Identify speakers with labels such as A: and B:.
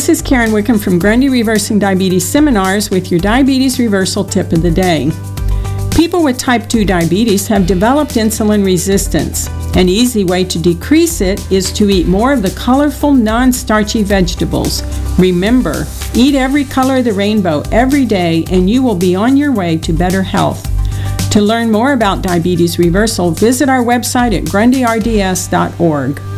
A: This is Karen Wickham from Grundy Reversing Diabetes Seminars with your diabetes reversal tip of the day. People with type 2 diabetes have developed insulin resistance. An easy way to decrease it is to eat more of the colorful, non-starchy vegetables. Remember, eat every color of the rainbow every day and you will be on your way to better health. To learn more about diabetes reversal, visit our website at grundyrds.org.